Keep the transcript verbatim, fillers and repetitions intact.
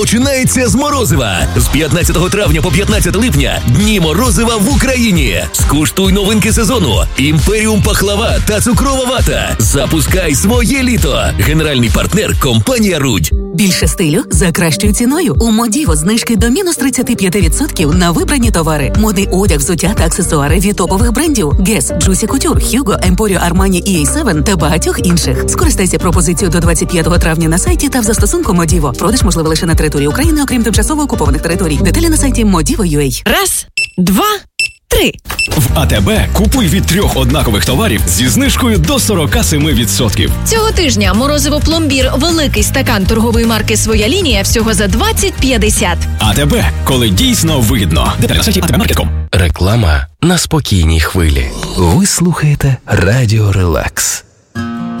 Починається з морозива. З п'ятнадцятого травня по п'ятнадцяте липня Дні морозива в Україні. Скуштуй новинки сезону. Імперіум пахлава та цукрова вата. Запускай своє літо. Генеральний партнер – компанія Рудь. Більше стилю за кращою ціною. У Модіво знижки до мінус тридцять п'ять відсотків на вибрані товари. Модний одяг, взуття та аксесуари від топових брендів Guess, Juicy Couture, Hugo, Emporio Armani і ей севен та багатьох інших. Скористайся пропозицією до двадцять п'ятого травня на сайті та в застосунку Модіво. Продаж можливо лише на території України, окрім тимчасово окупованих територій. Деталі на сайті модіво крапка ю а. Раз, два, три. В АТБ купуй від трьох однакових товарів зі знижкою до сорок сім відсотків. Цього тижня морозиво пломбір великий стакан торгової марки «Своя лінія» всього за двадцять п'ятдесят. АТБ, коли дійсно вигідно. Деталі на сайті ей ті бі маркет крапка ком. Реклама на спокійній хвилі. Ви слухаєте Радіо Релакс.